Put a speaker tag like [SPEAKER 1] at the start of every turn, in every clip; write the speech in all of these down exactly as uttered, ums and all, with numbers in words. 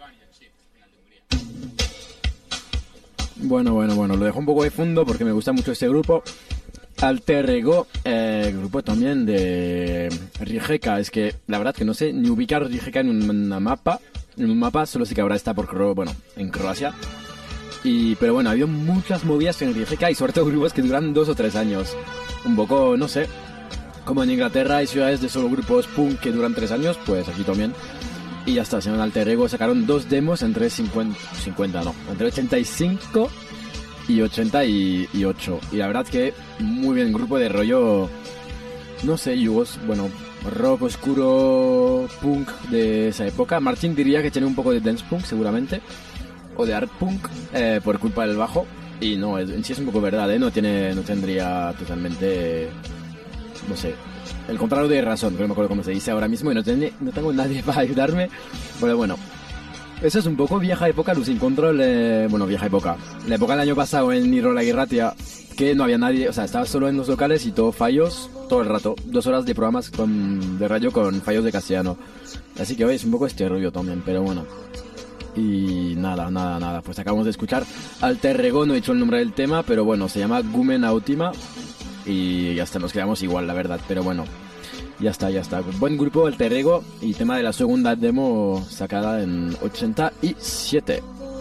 [SPEAKER 1] Bueno, bueno, bueno, lo dejo un poco de fondo porque me gusta mucho este grupo. Alter Ego, eh, grupo también de Rijeka. Es que la verdad que no sé ni ubicar Rijeka en un mapa. En un mapa solo sé que ahora está por Cro- bueno, en Croacia. Y, pero bueno, había muchas movidas en Rijeka y sobre todo grupos que duran dos o tres años. Un poco, no sé, como en Inglaterra hay ciudades de solo grupos punk que duran tres años, pues aquí también. Y ya está, se llaman Alter Ego, sacaron dos demos entre cincuenta, cincuenta no, entre ochenta y cinco y ochenta y ocho. Y la verdad que muy bien, grupo de rollo, no sé, yugos, bueno, rock oscuro, punk de esa época. Martín diría que tiene un poco de dance punk seguramente, o de art punk, eh, por culpa del bajo. Y no, es, en sí es un poco verdad, ¿eh? No tiene, no tendría totalmente, no sé, el contrario de razón, que no me acuerdo cómo se dice ahora mismo y no, tiene, no tengo nadie para ayudarme. Pero bueno, eso es un poco vieja época, Luz Sin Control, eh, bueno, vieja época. La época del año pasado en Nirola Irratia, que no había nadie, o sea, estaba solo en los locales y todo fallos, todo el rato. Dos horas de programas con, de radio con fallos de castellano. Así que hoy es un poco este rollo también, pero bueno. Y nada, nada, nada, pues acabamos de escuchar Alter Ego, no he dicho el nombre del tema, pero bueno, se llama Gumen Autima. Y ya está, nos quedamos igual, la verdad, pero bueno, ya está, ya está. Buen grupo, Alter Ego, y tema de la segunda demo sacada en ochenta y siete.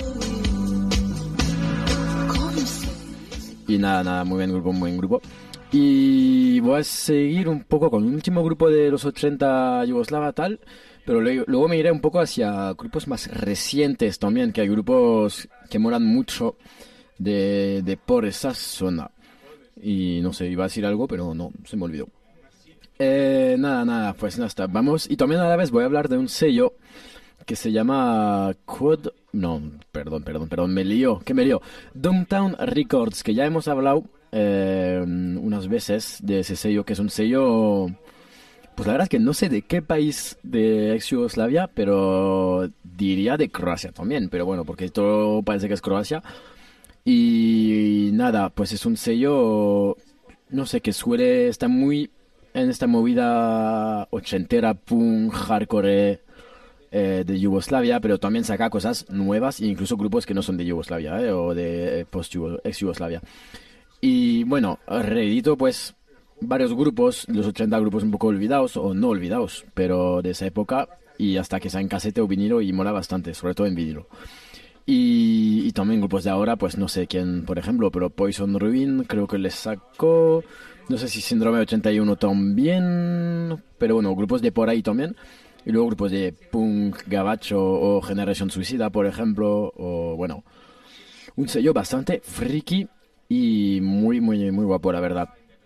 [SPEAKER 1] Y nada, nada, muy bien grupo, muy buen grupo. Y voy a seguir un poco con un último grupo de los ochenta yugoslava tal, pero luego, luego me iré un poco hacia grupos más recientes también, que hay grupos que molan mucho de, de por esa zona. Y no sé, iba a decir algo, pero no, se me olvidó. Eh, nada, nada, pues nada, está. Vamos, y también a la vez voy a hablar de un sello que se llama Quad... No, perdón, perdón, perdón, me lío, ¿qué me lío? Downtown Records, que ya hemos hablado eh, unas veces de ese sello, que es un sello... Pues la verdad es que no sé de qué país de ex Yugoslavia, pero diría de Croacia también, pero bueno, porque todo parece que es Croacia. Y nada, pues es un sello, no sé, que suele estar muy en esta movida ochentera, punk, hardcore eh, de Yugoslavia, pero también saca cosas nuevas e incluso grupos que no son de Yugoslavia eh, o de post ex Yugoslavia. Y bueno, reedito pues varios grupos, los ochenta grupos un poco olvidados o no olvidados, pero de esa época y hasta que sea en casete o vinilo y mola bastante, sobre todo en vinilo. Y, y también grupos de ahora, pues no sé quién, por ejemplo, pero Poison Ruin creo que les sacó, no sé si Síndrome ochenta y uno también, pero bueno, grupos de por ahí también. Y luego grupos de punk, gabacho o Generación Suicida, por ejemplo, o bueno, un sello bastante friki y muy, muy, muy guapo, la verdad.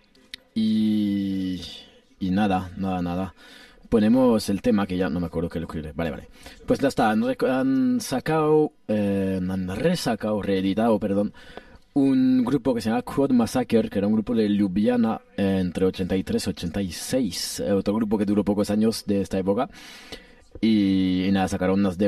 [SPEAKER 1] Y, y nada, nada, nada. Ponemos el tema que ya no me acuerdo que lo escribí. Vale, vale. Pues ya está. Han, rec- han sacado, eh, han resacado, reeditado, perdón, un grupo que se llama Quad Massacre, que era un grupo de Ljubljana eh, entre ochenta y tres y ochenta y seis. Eh, otro grupo que duró pocos años de esta época. Y, y nada, sacaron unas